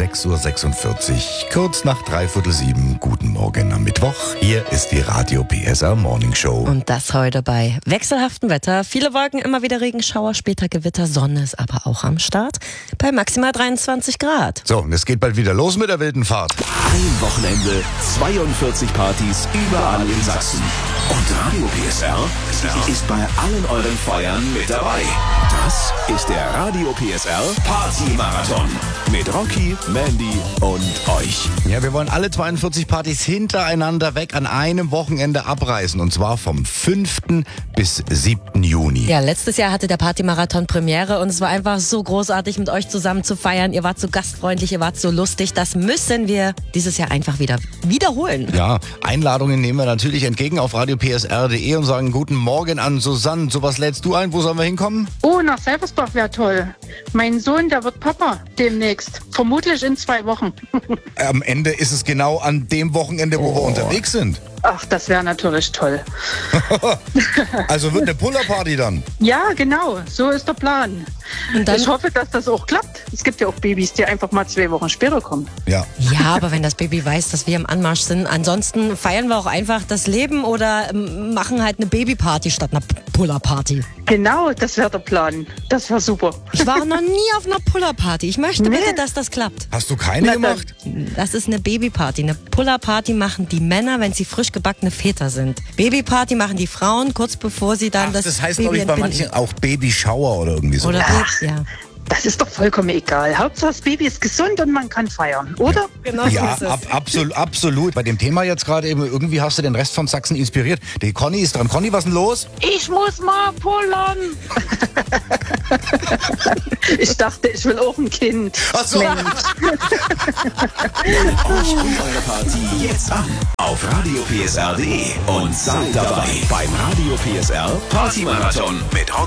6:46 Uhr, kurz nach 6:45. Guten Morgen am Mittwoch. Hier ist die Radio PSR Morning Show. Und das heute bei wechselhaftem Wetter. Viele Wolken, immer wieder Regenschauer, später Gewitter. Sonne ist aber auch am Start bei maximal 23 Grad. So, und es geht bald wieder los mit der wilden Fahrt. Ein Wochenende, 42 Partys überall in Sachsen. Und Radio PSR ist bei allen euren Feiern mit dabei. Das ist der Radio PSR Party-Marathon mit Rocky, Mandy und euch. Ja, wir wollen alle 42 Partys hintereinander weg an einem Wochenende abreißen. Und zwar vom 5. bis 7. Juni. Ja, letztes Jahr hatte der Party-Marathon Premiere und es war einfach so großartig, mit euch zusammen zu feiern. Ihr wart so gastfreundlich, ihr wart so lustig. Das müssen wir dieses Jahr einfach wieder wiederholen. Ja, Einladungen nehmen wir natürlich entgegen auf radiopsr.de und sagen guten Morgen an Susanne. So, was lädst du ein? Wo sollen wir hinkommen? Oh, nach Selversbach wäre toll. Mein Sohn, der wird Papa demnächst. Vermutlich in 2 Wochen. Am Ende ist es genau an dem Wochenende, wo wir unterwegs sind. Ach, das wäre natürlich toll. Also wird eine Puller-Party dann? Ja, genau. So ist der Plan. Und dann, Ich hoffe, dass das auch klappt. Es gibt ja auch Babys, die einfach mal 2 Wochen später kommen. Ja. ja, aber wenn das Baby weiß, dass wir im Anmarsch sind, ansonsten feiern wir auch einfach das Leben oder machen halt eine Babyparty statt einer Puller-Party. Genau, das wäre der Plan. Das wäre super. Ich war auch noch nie auf einer Puller-Party. Ich möchte bitte, dass das klappt. Hast du keine gemacht? Das ist eine Babyparty. Eine Puller-Party machen die Männer, wenn sie frisch gebackene Väter sind. Babyparty machen die Frauen, kurz bevor sie dann Das heißt, Baby glaube ich, bei entbinden. manchen auch Babyshower oder irgendwie so. Oder ja. Das ist doch vollkommen egal. Hauptsache das Baby ist gesund und man kann feiern, oder? Genau Ja, so ist es. absolut. Bei dem Thema jetzt gerade eben, irgendwie hast du den Rest von Sachsen inspiriert. Die Conny ist dran. Conny, was ist denn los? Ich muss mal pullern. Ich dachte, ich will auch ein Kind. Ach so. Euch und eure Party jetzt an auf radiopsr.de und seid dabei beim Radio PSR Party-Marathon mit Rocky.